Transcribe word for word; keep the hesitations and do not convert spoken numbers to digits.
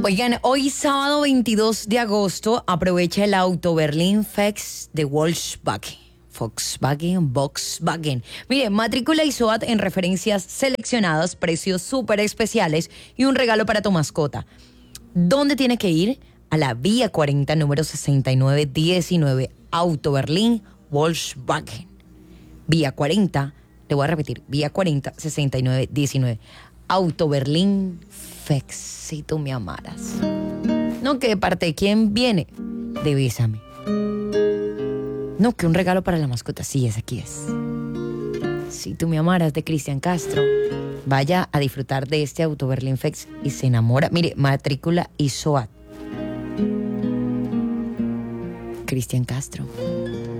Oigan, hoy sábado veintidós de agosto aprovecha el auto Berlin Flex de Volkswagen. Volkswagen, Volkswagen. Mire, matrícula y SOAT en referencias seleccionadas, precios súper especiales y un regalo para tu mascota. ¿Dónde tiene que ir? A la Vía cuarenta, número sesenta y nueve diecinueve, Auto Berlin, Volkswagen. Vía cuarenta, te voy a repetir, Vía cuarenta, sesenta y nueve diecinueve, Auto Berlin Flex, si tú me amaras. No, que de parte de quién viene, de Bésame. No, que un regalo para la mascota, sí, es aquí es. Si tú me amaras, de Cristian Castro. Vaya a disfrutar de este Auto Berlin Flex y se enamora. Mire, matrícula y SOAT. Cristian Castro.